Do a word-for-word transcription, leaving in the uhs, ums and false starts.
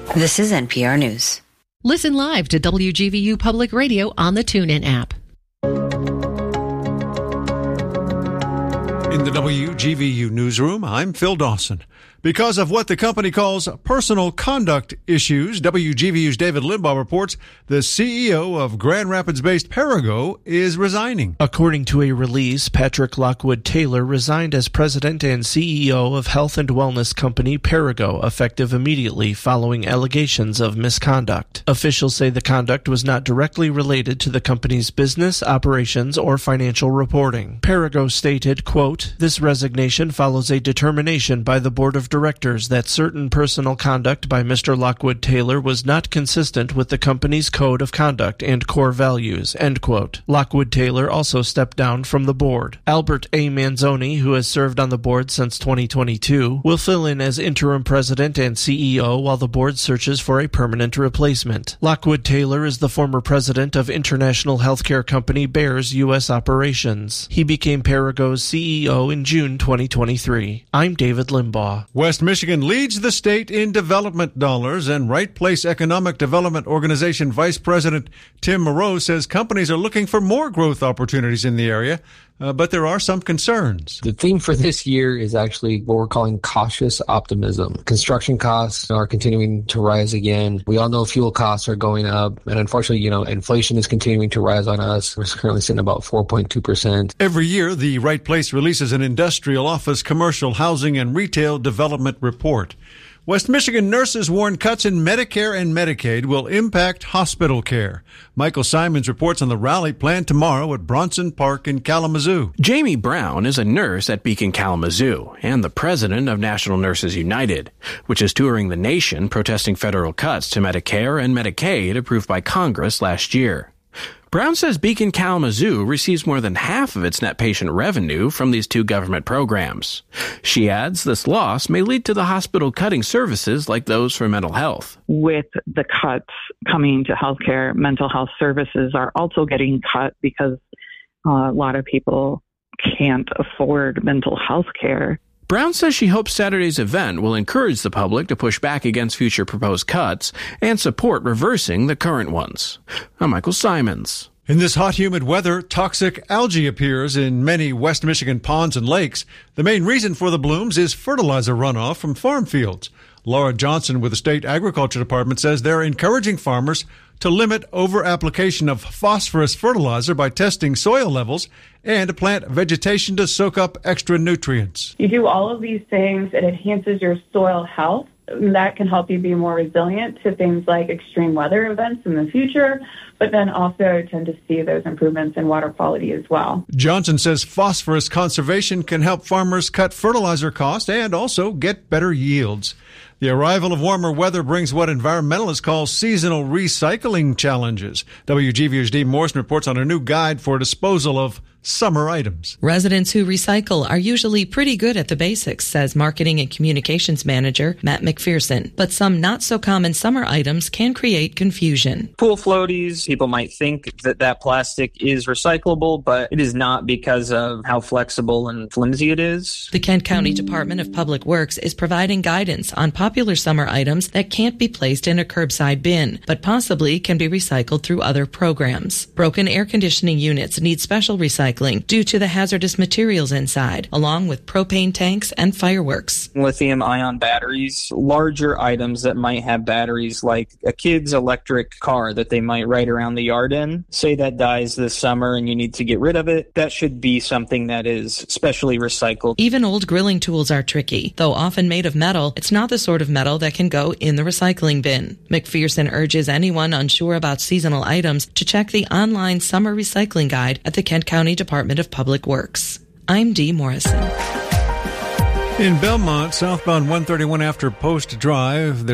This is N P R News. Listen live to W G V U Public Radio on the TuneIn app. In the W G V U newsroom, I'm Phil Dawson. Because of what the company calls personal conduct issues, W G V U's David Limbaugh reports the C E O of Grand Rapids-based Perrigo is resigning. According to a release, Patrick Lockwood Taylor resigned as president and C E O of health and wellness company Perrigo, effective immediately following allegations of misconduct. Officials say the conduct was not directly related to the company's business, operations, or financial reporting. Perrigo stated, quote, "This resignation follows a determination by the board of directors that certain personal conduct by Mister Lockwood Taylor was not consistent with the company's code of conduct and core values," end quote. Lockwood Taylor also stepped down from the board. Albert A. Manzoni, who has served on the board since twenty twenty-two, will fill in as interim president and C E O while the board searches for a permanent replacement. Lockwood Taylor is the former president of international healthcare company Bayer's U S operations. He became Perrigo's C E O in June twenty twenty-three. I'm David Limbaugh. West Michigan leads the state in development dollars, and Right Place Economic Development Organization Vice President Tim Moreau says companies are looking for more growth opportunities in the area, uh, but there are some concerns. The theme for this year is actually what we're calling cautious optimism. Construction costs are continuing to rise again. We all know fuel costs are going up, and unfortunately, you know, inflation is continuing to rise on us. We're currently sitting about four point two percent. Every year, the Right Place releases an industrial, office, commercial, housing, and retail development report. West Michigan nurses warn cuts in Medicare and Medicaid will impact hospital care. Michael Simons reports on the rally planned tomorrow at Bronson Park in Kalamazoo. Jamie Brown is a nurse at Beacon Kalamazoo and the president of National Nurses United, which is touring the nation protesting federal cuts to Medicare and Medicaid approved by Congress last year. Brown says Beacon Kalamazoo receives more than half of its net patient revenue from these two government programs. She adds this loss may lead to the hospital cutting services like those for mental health. With the cuts coming to healthcare, mental health services are also getting cut because uh, a lot of people can't afford mental health care. Brown says she hopes Saturday's event will encourage the public to push back against future proposed cuts and support reversing the current ones. I'm Michael Simons. In this hot, humid weather, toxic algae appears in many West Michigan ponds and lakes. The main reason for the blooms is fertilizer runoff from farm fields. Laura Johnson with the State Agriculture Department says they're encouraging farmers to limit over-application of phosphorus fertilizer by testing soil levels and to plant vegetation to soak up extra nutrients. You do all of these things, it enhances your soil health. That can help you be more resilient to things like extreme weather events in the future, but then also tend to see those improvements in water quality as well. Johnson says phosphorus conservation can help farmers cut fertilizer costs and also get better yields. The arrival of warmer weather brings what environmentalists call seasonal recycling challenges. W G V U's Dee Morrison reports on a new guide for disposal of summer items. Residents who recycle are usually pretty good at the basics, says Marketing and Communications Manager Matt McPherson. But some not-so-common summer items can create confusion. Pool floaties, people might think that that plastic is recyclable, but it is not because of how flexible and flimsy it is. The Kent County Department of Public Works is providing guidance on popular summer items that can't be placed in a curbside bin, but possibly can be recycled through other programs. Broken air conditioning units need special recycling due to the hazardous materials inside, along with propane tanks and fireworks. Lithium-ion batteries, larger items that might have batteries like a kid's electric car that they might ride around the yard in. Say that dies this summer and you need to get rid of it. That should be something that is specially recycled. Even old grilling tools are tricky. Though often made of metal, it's not the sort of metal that can go in the recycling bin. McPherson urges anyone unsure about seasonal items to check the online summer recycling guide at the Kent County Department of Public Works. I'm Dee Morrison. In Belmont, southbound one thirty-one after Post Drive, there's